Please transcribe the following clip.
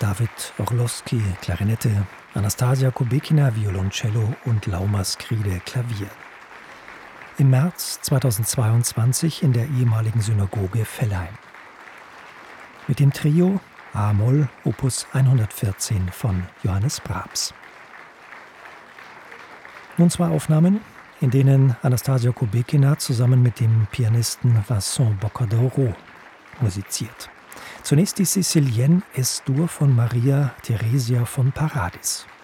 David Orlowski, Klarinette, Anastasia Kubekina, Violoncello und Lauma Skride, Klavier. Im März 2022 in der ehemaligen Synagoge Vellheim. Mit dem Trio A-Moll, Opus 114 von Johannes Brahms. Nun 2 Aufnahmen, in denen Anastasia Kubekina zusammen mit dem Pianisten Vincent Boccadoro musiziert. Zunächst die Sicilienne Es-Dur von Maria Theresia von Paradis.